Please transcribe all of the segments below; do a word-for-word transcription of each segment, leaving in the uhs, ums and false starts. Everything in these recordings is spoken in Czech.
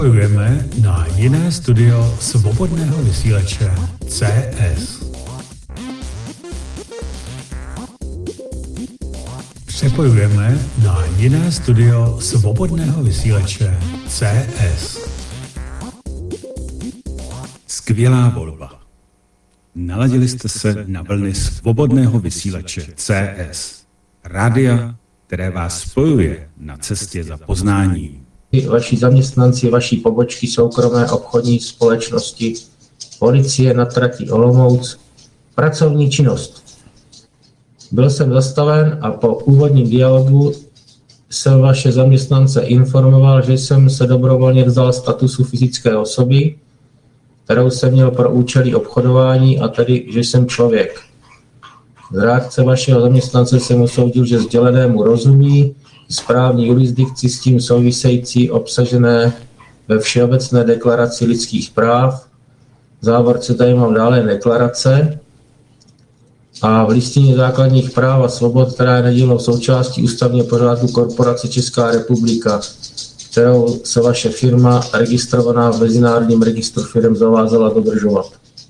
Připojujeme na jiné studio svobodného vysílače C S. Připojujeme na jiné studio svobodného vysílače C S. Skvělá volba. Naladili jste se na vlny svobodného vysílače C S. Rádia, které vás spojuje na cestě za poznáním. Vaši zaměstnanci, vaší pobočky soukromé obchodní společnosti, policie na trati Olomouc, pracovní činnost. Byl jsem zastaven a po úvodním dialogu jsem vaše zaměstnance informoval, že jsem se dobrovolně vzdal statusu fyzické osoby, kterou jsem měl pro účely obchodování, a tedy, že jsem člověk. Z reakce vašeho zaměstnance jsem usoudil, že sdělenému rozumí, správní jurisdikci s tím související obsažené ve Všeobecné deklaraci lidských práv. V závorce tady mám dále deklarace a v listině základních práv a svobod, která je nedílnou součástí ústavního pořádku korporace Česká republika, kterou se vaše firma registrovaná v Mezinárodním registru firem zavázala dodržovat.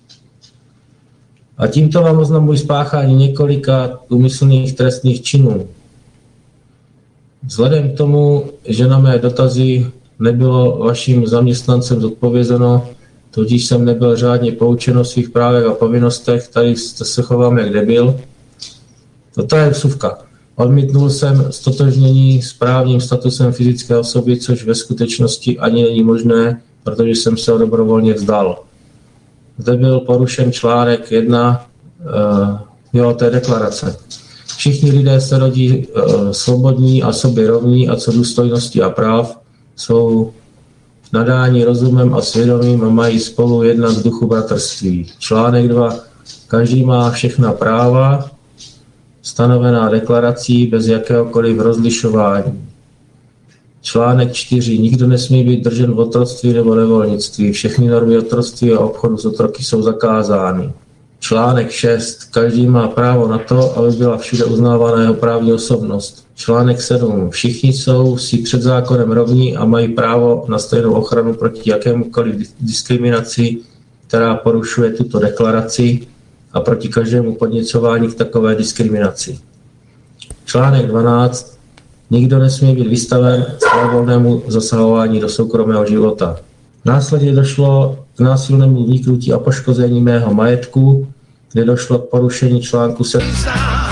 A tímto vám oznamuji spáchání několika úmyslných trestných činů. Vzhledem k tomu, že na mé dotazy nebylo vaším zaměstnancem zodpovězeno, tudíž jsem nebyl řádně poučen o svých právech a povinnostech, tady se chovám jak debil. Toto je vsuvka. Odmítnul jsem ztotožnění s právním statusem fyzické osoby, což ve skutečnosti ani není možné, protože jsem se ho dobrovolně vzdal. Zde byl porušen článek jedna uh, jo, té deklarace. Všichni lidé se rodí uh, svobodní a sobě rovní a co důstojnosti a práv jsou nadáni rozumem a svědomím a mají spolu jednat v duchu bratrství. Článek dva. Každý má všechna práva stanovená deklarací bez jakéhokoliv rozlišování. Článek čtyři. Nikdo nesmí být držen v otroctví nebo nevolnictví. Všechny normy otroctví a obchodu s otroky jsou zakázány. Článek šest. Každý má právo na to, aby byla všude uznávána jeho právní osobnost. Článek sedm. Všichni jsou si před zákonem rovní a mají právo na stejnou ochranu proti jakémukoliv diskriminaci, která porušuje tuto deklaraci, a proti každému podněcování k takové diskriminaci. Článek dvanáct. Nikdo nesmí být vystaven svévolnému zasahování do soukromého života. Následně došlo k násilnému vniknutí a poškození mého majetku, kde došlo k porušení článku sedm.